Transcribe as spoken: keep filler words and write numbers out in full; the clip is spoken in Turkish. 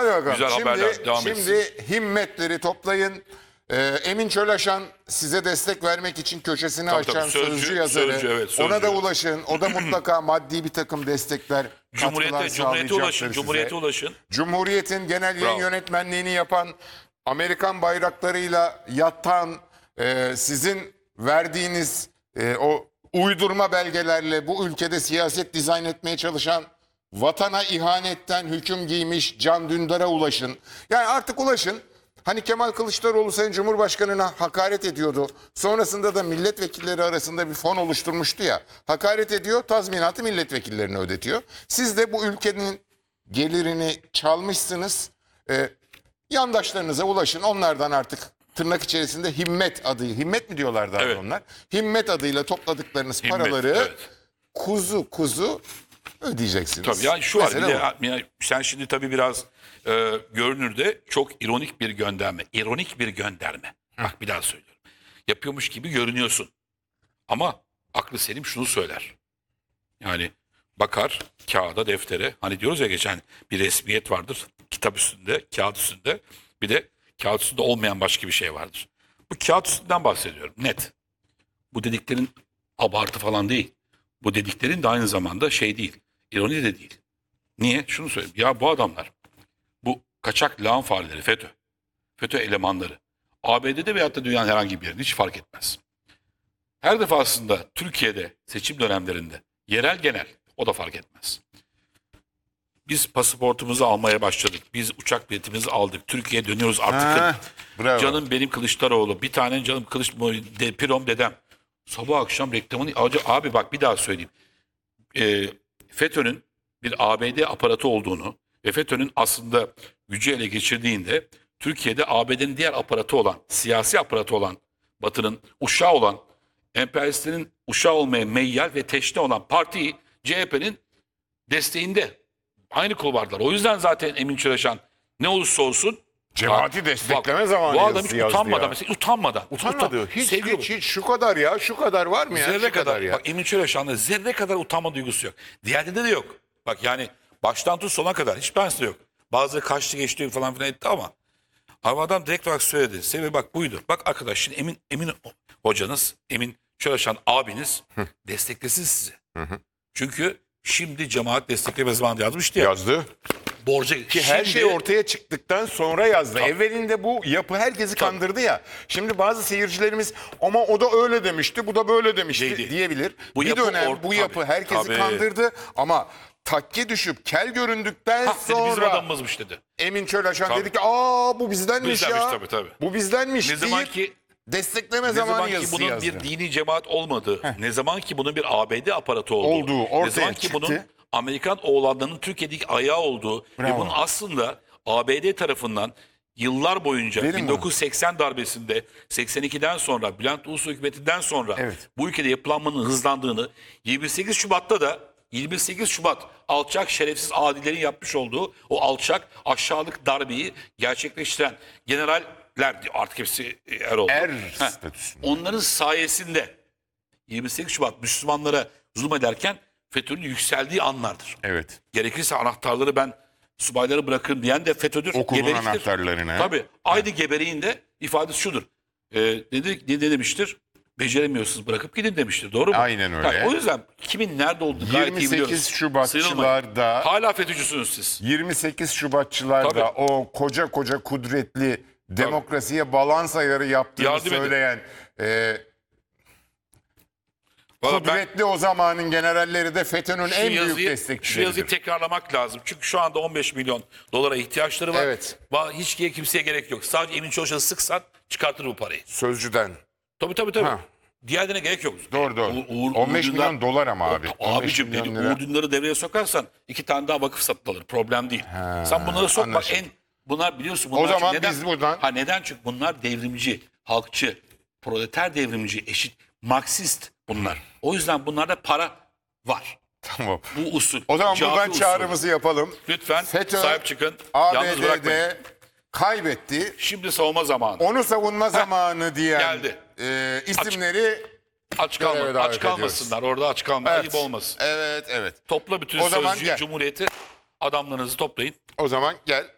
Hadi bakalım. Güzel şimdi, haberler devam şimdi etsin. himmetleri toplayın. Ee, Emin Çölaşan size destek vermek için köşesini Tabii, açan tabii. Sözcü- sözcü yazarı. sözcü, evet, sözcü. Ona da ulaşın. O da mutlaka maddi bir takım destekler, Cumhuriyete, katkılar Cumhuriyete sağlayacaktır ulaşın, size. Cumhuriyete ulaşın. Cumhuriyet'in genel yayın Bravo. yönetmenliğini yapan, Amerikan bayraklarıyla yatan, e, sizin verdiğiniz e, o uydurma belgelerle bu ülkede siyaset dizayn etmeye çalışan, vatana ihanetten hüküm giymiş Can Dündar'a ulaşın. Yani artık ulaşın. Hani Kemal Kılıçdaroğlu Sayın Cumhurbaşkanı'na hakaret ediyordu. Sonrasında da milletvekilleri arasında bir fon oluşturmuştu ya. Hakaret ediyor, tazminatı milletvekillerine ödetiyor. Siz de bu ülkenin gelirini çalmışsınız. Ee, yandaşlarınıza ulaşın. Onlardan artık tırnak içerisinde himmet adı, himmet mi diyorlardı Evet. onlar? Himmet adıyla topladıklarınız Himmet, paraları evet. kuzu kuzu ödeyeceksiniz. Tabii yani şu var bir Mesele de bu. yani sen şimdi tabii biraz e, görünürde çok ironik bir gönderme. İronik bir gönderme. Bak bir daha söylüyorum. Yapıyormuş gibi görünüyorsun. Ama aklı selim şunu söyler. Yani bakar kağıda deftere, hani diyoruz ya geçen bir resmiyet vardır. Kitap üstünde, kağıt üstünde, bir de kağıt üstünde olmayan başka bir şey vardır. Bu kağıt üstünden bahsediyorum net. Bu dediklerin abartı falan değil. Bu dediklerin de aynı zamanda şey değil. İroni de değil. Niye? Şunu söyleyeyim. Ya bu adamlar, bu kaçak lağım fareleri, FETÖ, FETÖ elemanları, A B D'de veyahut da dünyanın herhangi bir yerinde hiç fark etmez. Her defasında Türkiye'de seçim dönemlerinde, yerel genel, o da fark etmez. Biz pasaportumuzu almaya başladık. Biz uçak biletimizi aldık. Türkiye'ye dönüyoruz artık. Ha, bravo. Canım benim Kılıçdaroğlu. Bir tane canım Kılıç de, Pirom dedem. Sabah akşam reklamını... Abi bak bir daha söyleyeyim. Ee, FETÖ'nün bir A B D aparatı olduğunu ve FETÖ'nün aslında gücü ele geçirdiğinde Türkiye'de A B D'nin diğer aparatı olan, siyasi aparatı olan, Batı'nın uşağı olan, emperyalistlerin uşağı olmaya meyyal ve teşne olan partiyi C H P'nin desteğinde. Aynı kulvardalar. O yüzden zaten Emin Çölaşan ne olursa olsun Cemaati Bak, destekleme zamanı bu adam hiç yazısı yazdı utanmadan ya. mesela utanmadan. Utanmadı. utan- Hiç, sevgili hiç, hiç şu kadar ya. Şu kadar var mı ya? Zerre Şu kadar, ya. bak Emin Çölaşan'da zerre kadar utanma duygusu yok. Diğerinde de yok. Bak yani baştan tut sona kadar hiç tanesi de yok. Bazıları kaçtı geçti falan filan etti ama ama adam direkt olarak söyledi. Sebebi bak buydu. Bak arkadaş şimdi Emin, Emin hocanız, Emin Çölaşan abiniz desteklesin sizi. Çünkü şimdi cemaat destekleme zamanı yazmıştı ya. Yazdı. Borca, Ki her şimdi- şey ortaya çıktıktan sonra yazdı. Tabii. Evvelinde bu yapı herkesi Tabii. kandırdı ya. Şimdi bazı seyircilerimiz ama o da öyle demişti, bu da böyle demişti Neydi? diyebilir. Bu bir yapı dönem or- bu tabii, yapı herkesi tabii. kandırdı ama takke düşüp kel göründükten Ha, dedi, bizim sonra adamımızmış dedi. Emin Çölaşan Tabii. dedi ki aa bu bizdenmiş, Bizdenmiş ya. tabii, tabii. Bu bizdenmiş Ne zaman deyip ki destekleme Ne zamanı zaman ki yazısı bunun yazdı. bir dini cemaat olmadığı, ne zaman ki bunun bir A B D aparatı olduğu, Olduğu ortaya ne zaman ki çıktı. bunun Amerikan oğlanlarının Türkiye'deki ayağı olduğu ve Bravo. bunun aslında A B D tarafından yıllar boyunca Verin bin dokuz yüz seksen darbesinde seksen ikiden sonra Bülent Ulusoy hükümetinden sonra Evet. bu ülkede yapılanmanın hızlandığını yirmi sekiz Şubat'ta da yirmi sekiz Şubat alçak şerefsiz adilerin yapmış olduğu o alçak aşağılık darbeyi gerçekleştiren generaller artık hepsi er oldu. Er Heh. statüsünde. Onların sayesinde yirmi sekiz Şubat Müslümanlara zulüm ederken FETÖ'nün yükseldiği anlardır. Evet. Gerekirse anahtarları ben subayları bırakırım diyen de FETÖ'dür. Okulun Geberiktir. anahtarlarını. Tabii. Aynı gebereğin de ifadesi şudur. Ee, dedi, ne demiştir? Beceremiyorsunuz bırakıp gidin demiştir. Doğru mu? Aynen öyle. Yani o yüzden kimin nerede olduğunu gayet iyi yirmi biliyoruz. sekiz Sıyrılmayın. Şubatçılarda Hala FETÖ'cüsünüz siz. yirmi sekiz Şubatçılarda Tabii. o koca koca kudretli demokrasiye balans ayarı yaptığını Yardım edin. söyleyen e, Valla ben kudretli o zamanın generalleri de FETÖ'nün şu en büyük yazıyı, şu destekçileridir. yazıyı tekrarlamak lazım. Çünkü şu anda on beş milyon dolara ihtiyaçları var. Evet. Va- Hiç kimseye gerek yok. Sadece Emin Çoluş'a sıksan çıkartır bu parayı. Sözcüden. Tabii tabii tabii. Ha. Diğerlerine gerek yok. Doğru doğru. Uğur- Uğur- on beş Uğur milyon Dündar- dolar ama abi. on beş Abicim milyon dedi, lira. Uğur Dündar'ı devreye sokarsan iki tane daha vakıf satın alır. Problem değil. Sen bunları sokma. anlaşıldı. En, bunlar biliyorsun. Bunlar O zaman çünkü neden, biz buradan- Ha neden? Çünkü bunlar devrimci, halkçı, proleter devrimci, eşit, Marksist bunlar. O yüzden bunlarda para var. Tamam. Bu usul. O zaman cafı buradan usul. çağrımızı yapalım. Lütfen FETÖ sahip çıkın. Yalnız bırakmayın. A B D'de kaybetti. Şimdi savunma zamanı. Onu savunma zamanı diyen geldi. e, isimleri Aç, göreve kalma, davet aç kalmasınlar. Orada aç kalma. Evet. Ayıp olmasın. Evet, evet. Topla bütün O zaman sözcüyü, gel. cumhuriyeti, adamlarınızı toplayın. O zaman gel.